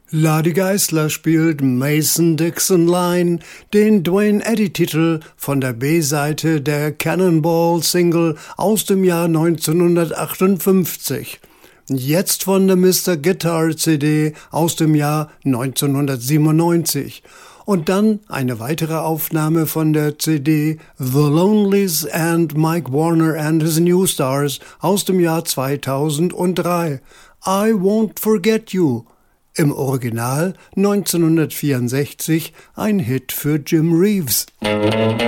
Ladi Geisler spielt Mason-Dixon Line, den Duane Eddy-Titel von der B-Seite der Cannonball-Single aus dem Jahr 1958. Jetzt von der Mr. Guitar CD aus dem Jahr 1997. Und dann eine weitere Aufnahme von der CD The Lonelies and Mike Warner and His New Stars aus dem Jahr 2003. I Won't Forget You. Im Original 1964 ein Hit für Jim Reeves.